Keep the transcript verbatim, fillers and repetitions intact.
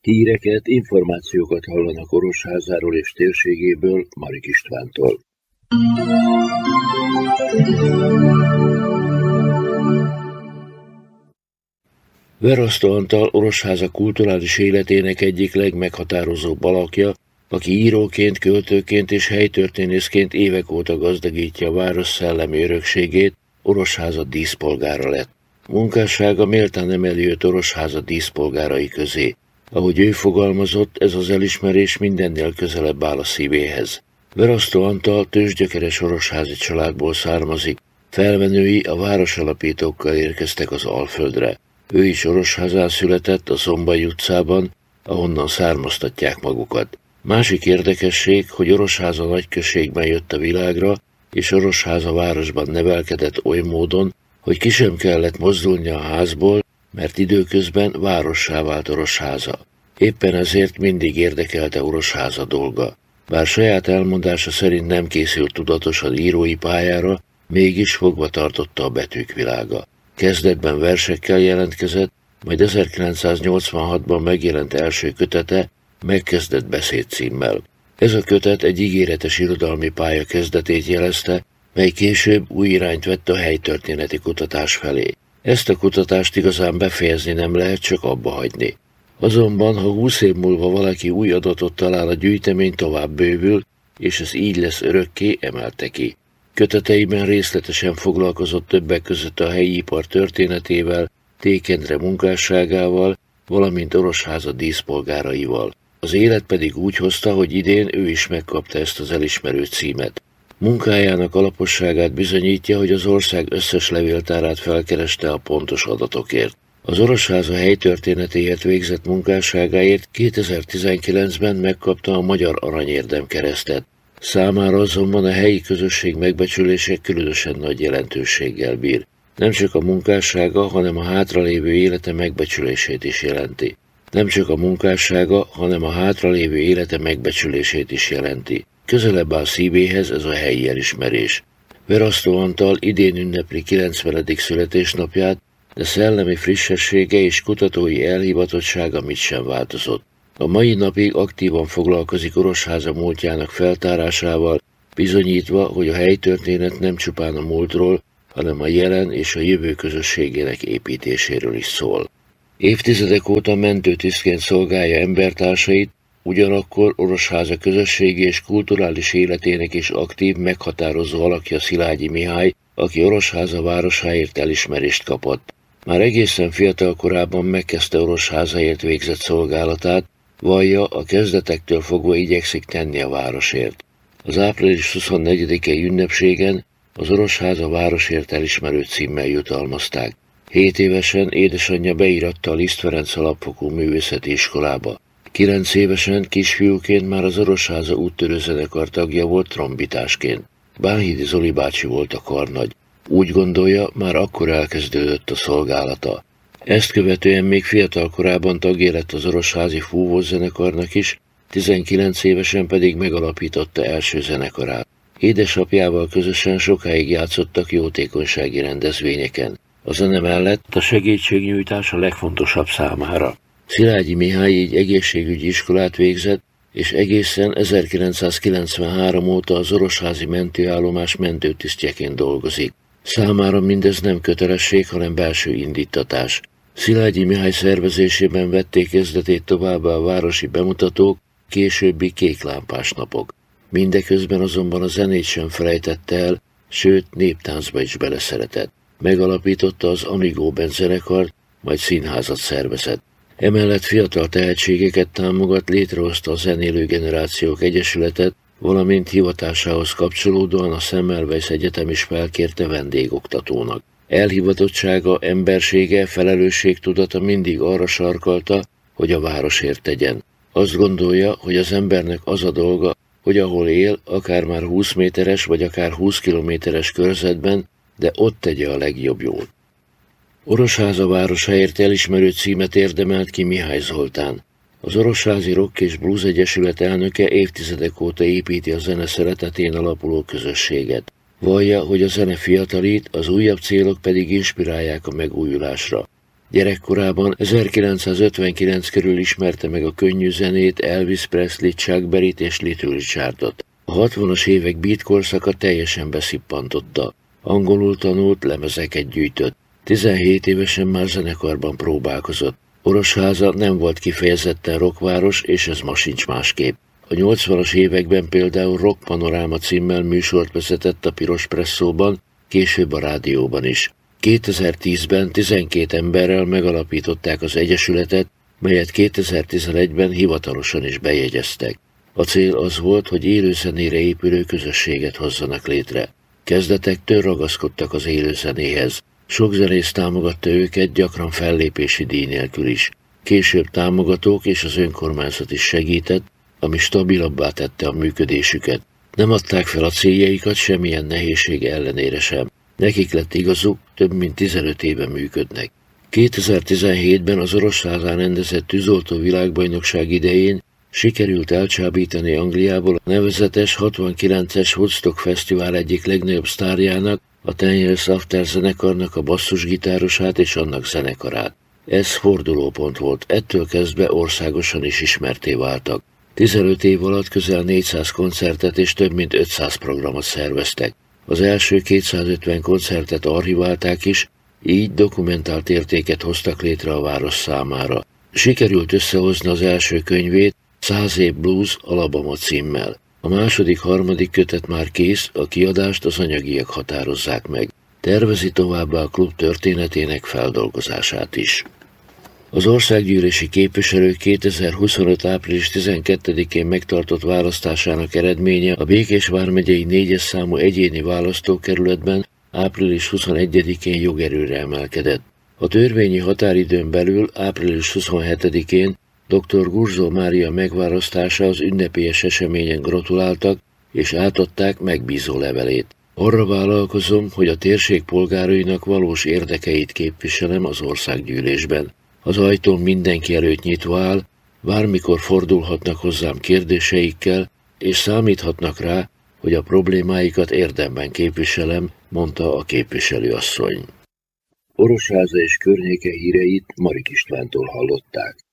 Híreket, információkat hallanak Orosházáról és térségéből Marik Istvántól. Veraszto Antal Orosháza kulturális életének egyik legmeghatározóbb alakja, aki íróként, költőként és helytörténészként évek óta gazdagítja a város szellemi örökségét, Orosháza díszpolgára lett. Munkássága méltán emeli őt Orosháza díszpolgárai közé. Ahogy ő fogalmazott, ez az elismerés mindennél közelebb áll a szívéhez. Veraszto Antal tőzsgyökeres orosházi családból származik, felmenői a városalapítókkal érkeztek az Alföldre. Ő is Orosházán született, a Zombai utcában, ahonnan származtatják magukat. Másik érdekesség, hogy Orosháza nagyközségben jött a világra, és Orosháza városban nevelkedett oly módon, hogy ki sem kellett mozdulnia a házból, mert időközben várossá vált Orosháza. Éppen ezért mindig érdekelte Orosháza dolga. Bár saját elmondása szerint nem készült tudatosan írói pályára, mégis fogva tartotta a betűk világa. Kezdetben versekkel jelentkezett, majd ezerkilencszáznyolcvanhatban megjelent első kötete Megkezdett beszéd címmel. Ez a kötet egy ígéretes irodalmi pálya kezdetét jelezte, mely később új irányt vett a helytörténeti kutatás felé. Ezt a kutatást igazán befejezni nem lehet, csak abba hagyni. Azonban, ha húsz év múlva valaki új adatot talál, a gyűjtemény tovább bővül, és ez így lesz örökké, emelte ki. Köteteiben részletesen foglalkozott többek között a helyi ipar történetével, Ték Endre munkásságával, valamint Orosháza díszpolgáraival. Az élet pedig úgy hozta, hogy idén ő is megkapta ezt az elismerő címet. Munkájának alaposságát bizonyítja, hogy az ország összes levéltárát felkereste a pontos adatokért. Az Orosháza helytörténetéért végzett munkásságáért kétezer-tizenkilencben megkapta a Magyar Aranyérdem keresztet. Számára azonban a helyi közösség megbecsülése különösen nagy jelentőséggel bír. Nem csak a munkássága, hanem a hátralévő élete megbecsülését is jelenti. Nem csak a munkássága, hanem a hátralévő élete megbecsülését is jelenti. Közelebb áll szívéhez ez a helyi elismerés. Veraszto Antal idén ünnepli kilencvenedik születésnapját, de szellemi frissessége és kutatói elhivatottsága mit sem változott. A mai napig aktívan foglalkozik Orosháza múltjának feltárásával, bizonyítva, hogy a helytörténet nem csupán a múltról, hanem a jelen és a jövő közösségének építéséről is szól. Évtizedek óta mentőtisztként szolgálja embertársait, ugyanakkor Orosháza közösségi és kulturális életének is aktív, meghatározó alakja Szilágyi Mihály, aki Orosháza városáért elismerést kapott. Már egészen fiatal korában megkezdte Orosházaért végzett szolgálatát, vallja, a kezdetektől fogva igyekszik tenni a városért. Az április huszonnegyedikei ünnepségen az Orosháza városért elismerő címmel jutalmazták. Hét évesen édesanyja beíratta a Liszt Ferenc alapfokú művészeti iskolába. Kilenc évesen kisfiúként már az Orosháza úttörő zenekar tagja volt trombitásként. Bánhidi Zoli bácsi volt a karnagy. Úgy gondolja, már akkor elkezdődött a szolgálata. Ezt követően még fiatal korában tagja lett az orosházi fúvózenekarnak is, tizenkilenc évesen pedig megalapította első zenekarát. Édesapjával közösen sokáig játszottak jótékonysági rendezvényeken. A zene mellett a segítségnyújtás a legfontosabb számára. Szilágyi Mihály így egészségügyi iskolát végzett, és egészen ezerkilencszázkilencvenhárom óta az orosházi mentőállomás mentőtisztjeként dolgozik. Számára mindez nem kötelesség, hanem belső indítatás. Szilágyi Mihály szervezésében vették kezdetét továbbá a városi bemutatók, későbbi kéklámpás napok. Mindeközben azonban a zenét sem felejtette el, sőt néptáncba is beleszeretett. Megalapította az Amigo Band zenekart, majd színházat szervezett. Emellett fiatal tehetségeket támogat, létrehozta a Zenélő Generációk Egyesületet, valamint hivatásához kapcsolódóan a Semmelweis Egyetem is felkérte vendégoktatónak. Elhivatottsága, embersége, felelősségtudata mindig arra sarkalta, hogy a városért tegyen. Azt gondolja, hogy az embernek az a dolga, hogy ahol él, akár már húsz méteres vagy akár húsz kilométeres körzetben, de ott tegye a legjobb jót. Orosháza városáért elismerő címet érdemelt ki Mihály Zoltán. Az Orosházi Rock és Blues Egyesület elnöke évtizedek óta építi a zene szeretetén alapuló közösséget. Vallja, hogy a zene fiatalít, az újabb célok pedig inspirálják a megújulásra. Gyerekkorában ezerkilencszázötvenkilenc körül ismerte meg a könnyű zenét, Elvis Presley, Chuck Berryt és Little Richardot. A hatvanas évek beat korszaka teljesen beszippantotta. Angolul tanult, lemezeket gyűjtött. tizenhét évesen már zenekarban próbálkozott. Orosháza nem volt kifejezetten rockváros, és ez ma sincs másképp. A nyolcvanas években például Rock Panoráma címmel műsort vezetett a Piros Presszóban, később a rádióban is. kétezer-tízben tizenkét emberrel megalapították az egyesületet, melyet kétezer-tizenegyben hivatalosan is bejegyeztek. A cél az volt, hogy élőzenére épülő közösséget hozzanak létre. Kezdetektől ragaszkodtak az élőzenéhez. Sok zenész támogatta őket, gyakran fellépési díj nélkül is. Később támogatók és az önkormányzat is segített, ami stabilabbá tette a működésüket. Nem adták fel a céljaikat semmilyen nehézség ellenére sem. Nekik lett igazuk, több mint tizenöt éve működnek. kétezer-tizenhétben az Orosházán rendezett tűzoltó világbajnokság idején sikerült elcsábítani Angliából a nevezetes hatvankilences Woodstock Fesztivál egyik legnagyobb sztárjának, a Ten Years After zenekarnak a basszusgitárosát és annak zenekarát. Ez fordulópont volt, ettől kezdve országosan is ismertté váltak. tizenöt év alatt közel négyszáz koncertet és több mint ötszáz programot szerveztek. Az első kétszázötven koncertet archiválták is, így dokumentált értéket hoztak létre a város számára. Sikerült összehozni az első könyvét, Száz év blues Alabama címmel. A második, harmadik kötet már kész, a kiadást az anyagiak határozzák meg. Tervezi továbbá a klub történetének feldolgozását is. Az országgyűlési képviselők kétezer-huszonöt április tizenkettedikén megtartott választásának eredménye a Békés vármegyei négyes számú egyéni választókerületben április huszonegyedikén jogerőre emelkedett. A törvényi határidőn belül április huszonhetedikén dr. Gurzó Mária megválasztása az ünnepélyes eseményen gratuláltak, és átadták megbízó levelét. Arra vállalkozom, hogy a térség polgárainak valós érdekeit képviselem az országgyűlésben. Az ajtón mindenki előtt nyitva áll, bármikor fordulhatnak hozzám kérdéseikkel, és számíthatnak rá, hogy a problémáikat érdemben képviselem, mondta a képviselőasszony. Orosháza és környéke híreit Marik Istvántól hallották.